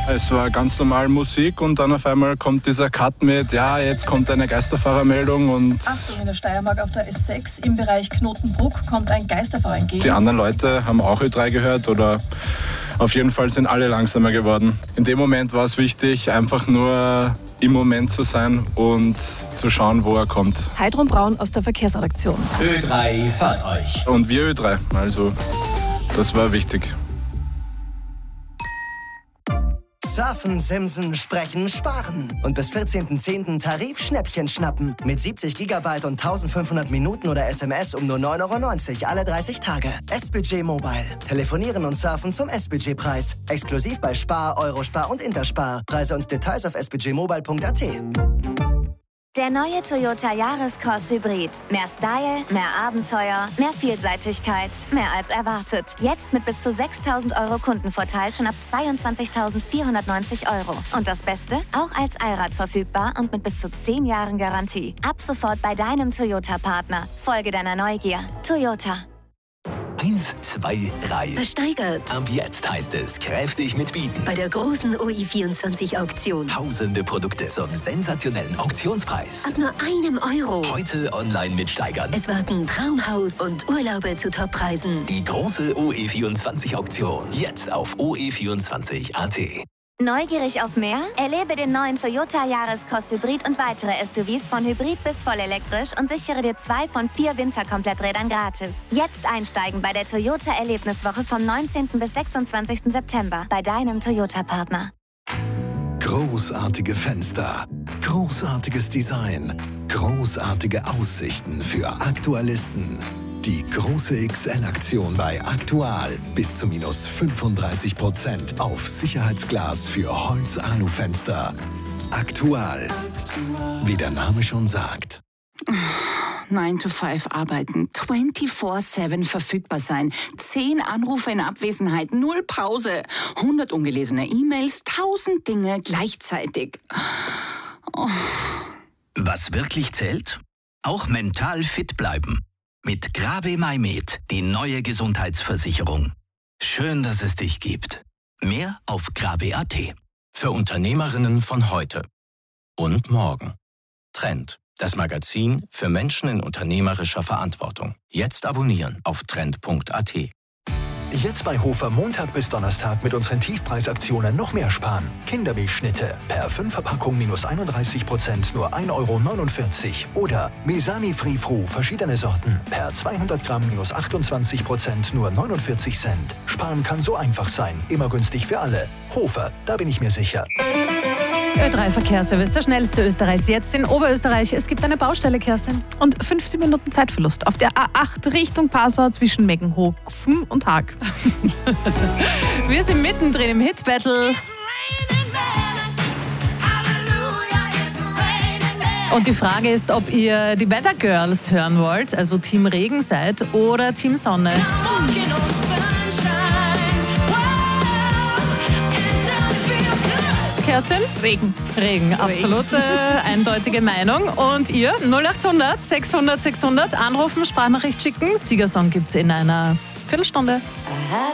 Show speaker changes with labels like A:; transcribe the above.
A: Es war ganz normal Musik und dann auf einmal kommt dieser Cut mit, ja, jetzt kommt eine Geisterfahrermeldung und...
B: Achtung, in der Steiermark auf der S6 im Bereich Knotenbruck kommt ein Geisterfahrer entgegen.
A: Die anderen Leute haben auch Ö3 gehört oder auf jeden Fall sind alle langsamer geworden. In dem Moment war es wichtig, einfach nur im Moment zu sein und zu schauen, wo er kommt.
C: Heidrun Braun aus der Verkehrsredaktion.
D: Ö3 hört euch.
A: Und wir Ö3, also das war wichtig.
E: Surfen, Simsen, Sprechen, Sparen. Und bis 14.10. Tarif-Schnäppchen schnappen. Mit 70 GB und 1500 Minuten oder SMS um nur 9,90 € alle 30 Tage. S-Budget Mobile. Telefonieren und surfen zum S-Budget-Preis. Exklusiv bei Spar, Eurospar und Interspar. Preise und Details auf sbudgetmobile.at.
F: Der neue Toyota Yaris-Cross Hybrid. Mehr Style, mehr Abenteuer, mehr Vielseitigkeit, mehr als erwartet. Jetzt mit bis zu 6.000 € Kundenvorteil schon ab 22.490 €. Und das Beste? Auch als Allrad verfügbar und mit bis zu 10 Jahren Garantie. Ab sofort bei deinem Toyota-Partner. Folge deiner Neugier. Toyota.
D: 1, 2, 3.
G: Versteigert.
D: Ab jetzt heißt es kräftig mitbieten.
G: Bei der großen OI24-Auktion.
D: Tausende Produkte zum sensationellen Auktionspreis.
G: Ab nur €1.
D: Heute online mitsteigern.
G: Es warten Traumhaus und Urlaube zu Toppreisen.
D: Die große OE24-Auktion. Jetzt auf OE24.at.
F: Neugierig auf mehr? Erlebe den neuen Toyota Yaris-Cross Hybrid und weitere SUVs von Hybrid bis vollelektrisch und sichere dir 2 von 4 Winterkompletträdern gratis. Jetzt einsteigen bei der Toyota Erlebniswoche vom 19. bis 26. September bei deinem Toyota-Partner.
H: Großartige Fenster, großartiges Design, großartige Aussichten für Aktualisten. Die große XL-Aktion bei Aktual. Bis zu minus 35% auf Sicherheitsglas für Holz-Alu-Fenster. Aktual. Wie der Name schon sagt.
I: 9 to 5 arbeiten, 24/7 verfügbar sein, 10 Anrufe in Abwesenheit, 0 Pause, 100 ungelesene E-Mails, 1000 Dinge gleichzeitig. Oh.
J: Was wirklich zählt? Auch mental fit bleiben. Mit Grave MyMed, die neue Gesundheitsversicherung. Schön, dass es dich gibt. Mehr auf grave.at.
K: Für Unternehmerinnen von heute und morgen. Trend, das Magazin für Menschen in unternehmerischer Verantwortung. Jetzt abonnieren auf trend.at.
L: Jetzt bei Hofer Montag bis Donnerstag mit unseren Tiefpreisaktionen noch mehr sparen. Kindermilchschnitte per 5er-Packung minus 31%, nur 1,49 € Oder Mesani Free Fru, verschiedene Sorten, per 200 Gramm minus 28%, nur 49 Cent. Sparen kann so einfach sein, immer günstig für alle. Hofer, da bin ich mir sicher.
C: Ö3 Verkehrsservice, der schnellste Österreichs jetzt in Oberösterreich. Es gibt eine Baustelle, Kerstin, und 15 Minuten Zeitverlust auf der A8 Richtung Passau zwischen Meckenhofen und Haag. Wir sind mittendrin im Hit-Battle. Und die Frage ist, ob ihr die Weather Girls hören wollt, also Team Regen seid oder Team Sonne. Kerstin? Regen, absolute eindeutige Meinung. Und ihr? 0800 600 600 anrufen, Sprachnachricht schicken. Siegersong gibt's in einer Viertelstunde.